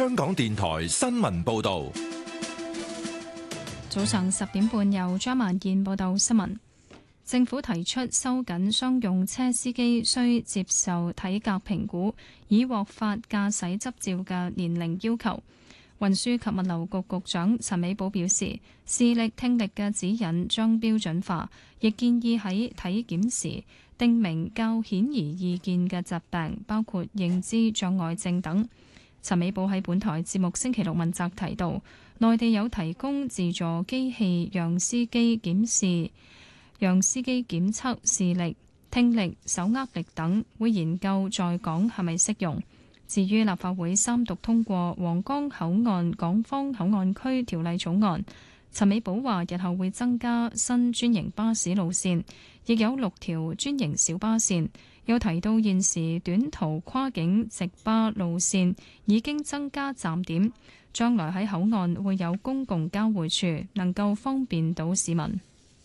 香港電台新聞報道。 早上10點半，由張萬燕報道新聞。政府提出收緊商用車司機需接受體格評估，以獲發駕駛執照嘅年齡要求。運輸及物流局局長陳美寶表示，視力聽力嘅指引將標準化，亦建議喺體檢時訂明較顯而易見嘅疾病，包括認知障礙症等。陳美寶喺本台節目星期六問責提到，內地有提供自助機器讓司機檢測視力、聽力、手握力等，會研究在港係咪適用。至於立法會三讀通過皇崗口岸港方口岸區條例草案，陳美寶話日後會增加新專營巴士路線，亦有6條專營小巴線。又提到現時短途跨境直巴路線已經增加站點，將來喺口岸會有公共交匯處，能夠方便到市民。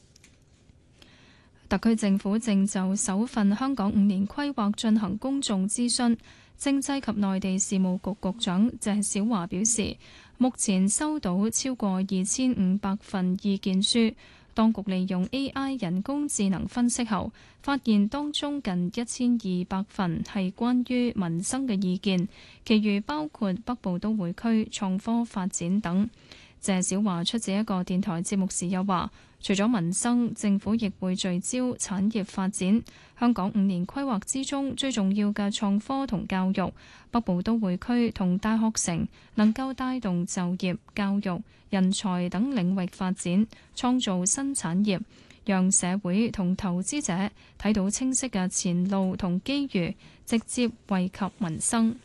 特區政府正就首份香港5年規劃進行公眾諮詢。政制及內地事務局局長謝小華表示，目前收到超過2500份意見書，當局利用 AI 人工智能分析後，發現當中近1200份係關於民生嘅意見，其餘包括北部都會區創科發展等。謝小華出席一個電台節目時又話，除咗民生，政府亦會聚焦產業發展。香港5年規劃之中最重要嘅創科同教育，北部都會區同大學城能夠帶動就業、教育、人才等領域發展，創造新產業，讓社會同投資者睇到清晰嘅前路同機遇，直接惠及民生。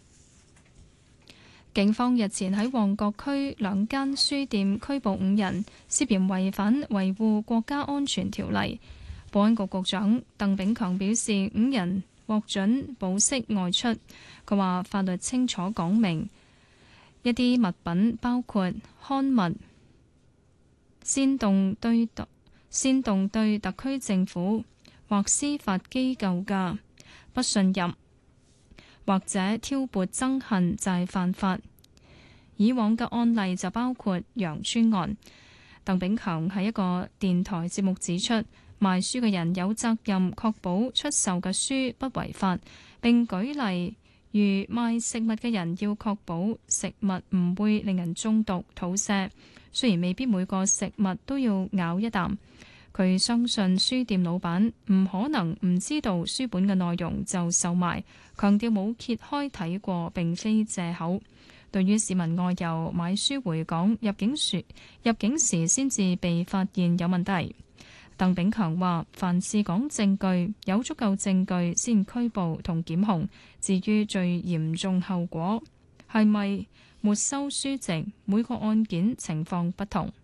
警方日前喺旺角區2間書店拘捕5人，涉嫌違反維護國家安全條例。保安局局長鄧炳強表示，5人獲准保釋外出。佢話法律清楚講明，一啲物品包括刊物，煽動對特區政府或司法機構嘅不信任，或者挑撥憎恨就係犯法。以往嘅案例就包括楊村案。鄧炳強喺一個電台節目指出，賣書嘅人有責任確保出售嘅書不違法，並舉例如賣食物嘅人要確保食物唔會令人中毒、肚瀉。雖然未必每個食物都要咬一啖，佢相信書店老闆唔可能唔知道書本嘅內容就售賣，強調冇揭開睇過並非藉口。對於市民外遊買書回港入境時先至被發現有問題，鄧炳強話：凡事講證據，有足夠證據先拘捕同檢控。至於最嚴重後果係咪沒收書籍，每個案件情況不同。